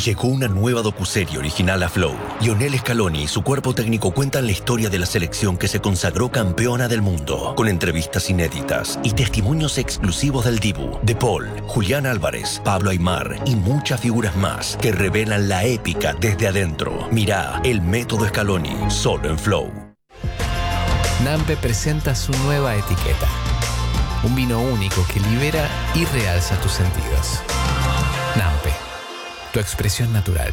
Llegó una nueva docuserie original a Flow. Lionel Scaloni y su cuerpo técnico cuentan la historia de la selección que se consagró campeona del mundo, con entrevistas inéditas y testimonios exclusivos del Dibu, De Paul, Julián Álvarez, Pablo Aimar y muchas figuras más que revelan la épica desde adentro. Mirá El Método Scaloni, solo en Flow. Nampe presenta su nueva etiqueta. Un vino único que libera y realza tus sentidos. Nampe, tu expresión natural.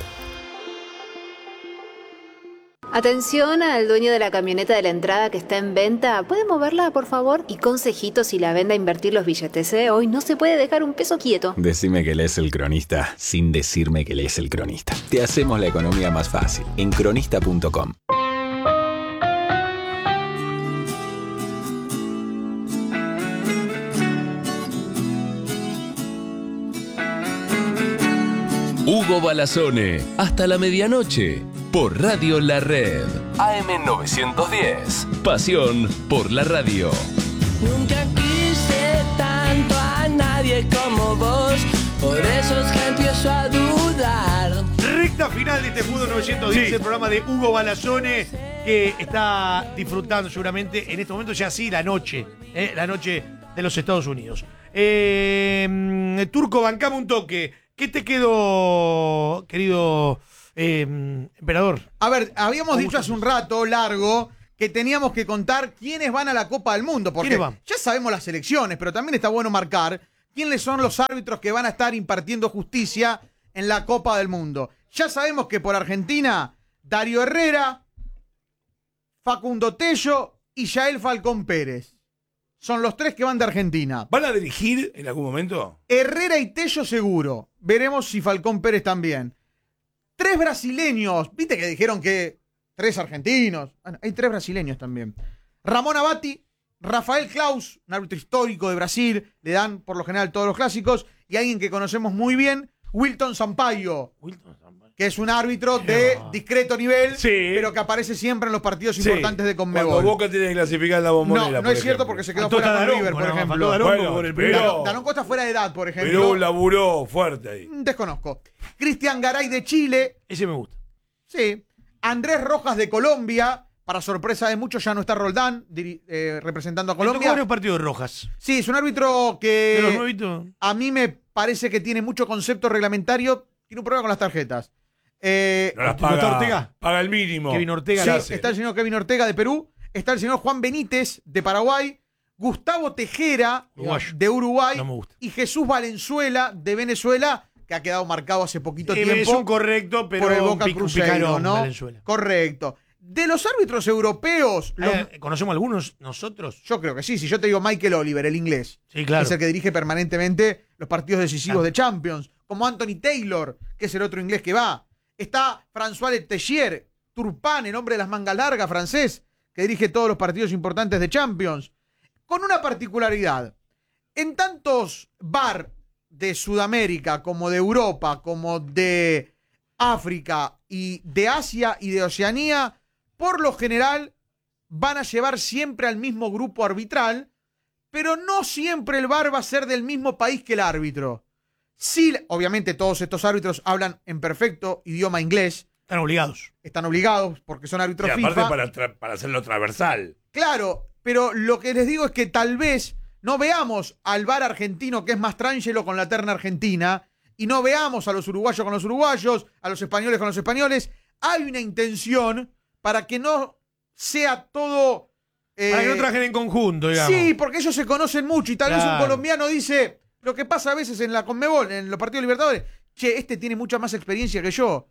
Atención al dueño de la camioneta de la entrada que está en venta. ¿Puede moverla, por favor? Y consejitos si la vende a invertir los billetes, ¿eh? Hoy no se puede dejar un peso quieto. Decime que lees El Cronista sin decirme que lees El Cronista. Te hacemos la economía más fácil en cronista.com. Hugo Balazzone, hasta la medianoche, por Radio La Red. AM 910, pasión por la radio. Nunca quise tanto a nadie como vos, por eso es que empiezo a dudar. Recta final de este Fútbol 910, sí. El programa de Hugo Balazzone, que está disfrutando seguramente en este momento ya sí la noche de los Estados Unidos. Turco, bancame un toque. ¿Qué te quedó, querido emperador? A ver, habíamos dicho hace un rato largo que teníamos que contar quiénes van a la Copa del Mundo, porque ya sabemos las selecciones, pero también está bueno marcar quiénes son los árbitros que van a estar impartiendo justicia en la Copa del Mundo. Ya sabemos que por Argentina, Darío Herrera, Facundo Tello y Yael Falcón Pérez. Son los tres que van de Argentina. ¿Van a dirigir en algún momento? Herrera y Tello seguro. Veremos si Falcón Pérez también. 3 brasileños. Viste que dijeron que 3 argentinos. Bueno, hay 3 brasileños también. Ramón Abati, Rafael Claus, un árbitro histórico de Brasil. Le dan por lo general todos los clásicos. Y alguien que conocemos muy bien, Wilton Sampaio. Que es un árbitro de discreto nivel, sí, pero que aparece siempre en los partidos importantes de Conmebol. Cuando Boca tiene que clasificar en la Bombonera. No es cierto porque se quedó fuera con River, por ejemplo. Daronco está fuera de edad, por ejemplo. Pero laburó fuerte ahí. Desconozco. Cristian Garay de Chile. Ese me gusta. Sí. Andrés Rojas de Colombia. Para sorpresa de muchos, ya no está Roldán representando a Colombia. ¿Tocó varios partidos de Rojas? Sí, es un árbitro que ¿de los nuevitos? A mí me parece que tiene mucho concepto reglamentario. Tiene un problema con las tarjetas. No las paga, Ortega. Paga el mínimo. Kevin Ortega. Sí, está el señor Kevin Ortega de Perú. Está el señor Juan Benítez de Paraguay. Gustavo Tejera de Uruguay. No me gusta. Y Jesús Valenzuela de Venezuela, que ha quedado marcado hace poquito tiempo. Es un correcto, pero por el Boca Cruzeiro, ¿no? Valenzuela. Correcto. De los árbitros europeos... ¿Conocemos algunos nosotros? Yo creo que sí. Si yo te digo Michael Oliver, el inglés. Sí, claro. Que es el que dirige permanentemente los partidos decisivos de Champions. Como Anthony Taylor, que es el otro inglés que va. Está François Letelier, Turpin, el hombre de las mangas largas francés, que dirige todos los partidos importantes de Champions. Con una particularidad. En tantos VAR de Sudamérica, como de Europa, como de África y de Asia y de Oceanía, por lo general van a llevar siempre al mismo grupo arbitral, pero no siempre el VAR va a ser del mismo país que el árbitro. Sí, obviamente todos estos árbitros hablan en perfecto idioma inglés. Están obligados. Están obligados porque son árbitros y aparte FIFA. para hacerlo transversal. Claro, pero lo que les digo es que tal vez no veamos al VAR argentino, que es más trángelo, con la terna argentina, y no veamos a los uruguayos con los uruguayos, a los españoles con los españoles. Hay una intención para que no sea todo... para que no trabajen en conjunto, digamos. Sí, porque ellos se conocen mucho y tal vez un colombiano dice... Lo que pasa a veces en la Conmebol, en los partidos Libertadores, che, este tiene mucha más experiencia que yo.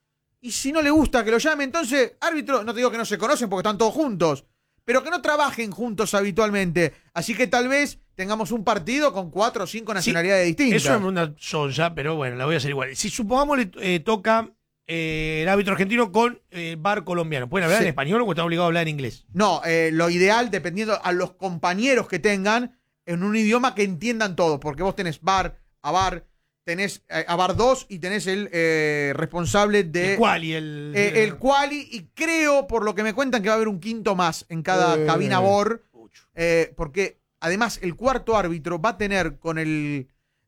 Y si no le gusta que lo llame, entonces, árbitro, no te digo que no se conocen porque están todos juntos, pero que no trabajen juntos habitualmente. Así que tal vez tengamos un partido con 4 o 5 nacionalidades distintas. Eso es una sonza, pero bueno, la voy a hacer igual. Si supongamos le toca el árbitro argentino con VAR colombiano, ¿pueden hablar en español o están obligados a hablar en inglés? No, lo ideal, dependiendo a los compañeros que tengan, en un idioma que entiendan todos, porque vos tenés VAR, a VAR, tenés a VAR 2 y tenés el responsable de... El quali. El quali, y creo, por lo que me cuentan, que va a haber un quinto más en cada cabina VAR, porque además el cuarto árbitro va a tener con el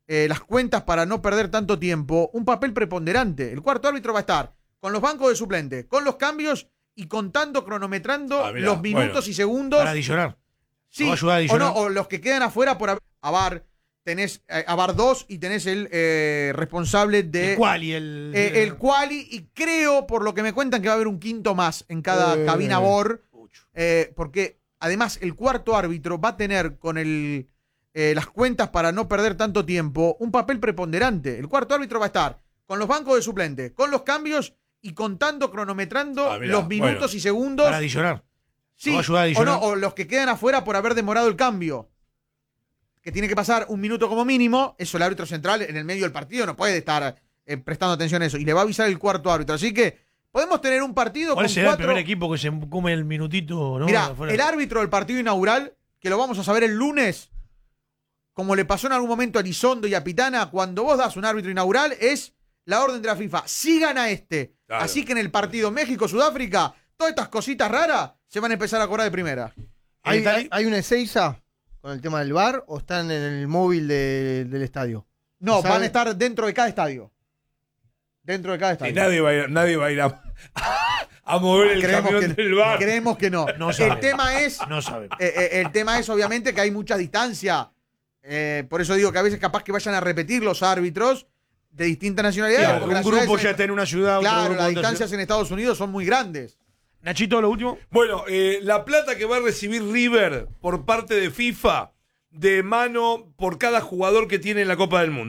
las cuentas para no perder tanto tiempo, un papel preponderante. El cuarto árbitro va a estar con los bancos de suplente, con los cambios y contando, cronometrando los minutos y segundos. Para adicionar. Sí, ayudar a adicionar. o los que quedan afuera por a VAR. Tenés a VAR 2 y tenés el responsable de... El quali. El quali, y creo, por lo que me cuentan, que va a haber un quinto más en cada cabina VAR. Porque además el cuarto árbitro va a tener con las cuentas para no perder tanto tiempo un papel preponderante. El cuarto árbitro va a estar con los bancos de suplente, con los cambios y contando, cronometrando los minutos y segundos. Para adicionar. Sí, ayudar a adicionar. o los que quedan afuera por haber demorado el cambio. Que tiene que pasar un minuto como mínimo. Eso el árbitro central en el medio del partido no puede estar prestando atención a eso. Y le va a avisar el cuarto árbitro. Así que podemos tener un partido ¿Cuál con será 4... el primer equipo que se come el minutito? ¿No? Mirá, el árbitro del partido inaugural, que lo vamos a saber el lunes, como le pasó en algún momento a Elizondo y a Pitana, cuando vos das un árbitro inaugural, es la orden de la FIFA. Sigan a este. Claro. Así que en el partido México-Sudáfrica, todas estas cositas raras se van a empezar a cobrar de primera. ¿Hay una Ezeiza con el tema del VAR o están en el móvil del estadio? No, ¿Sabe? van a estar dentro de cada estadio. Dentro de cada estadio. Y nadie va a ir a mover el camión del VAR. Creemos que no. No el sabemos. tema es, No sabemos. el tema es obviamente que hay mucha distancia. Por eso digo que a veces capaz que vayan a repetir los árbitros de distintas nacionalidades. Claro, porque un las grupo ciudades ya está en una ciudad. otro Claro, grupo las en otra distancias en Estados Unidos son muy grandes. Nachito, lo último. Bueno, la plata que va a recibir River por parte de FIFA de mano por cada jugador que tiene en la Copa del Mundo.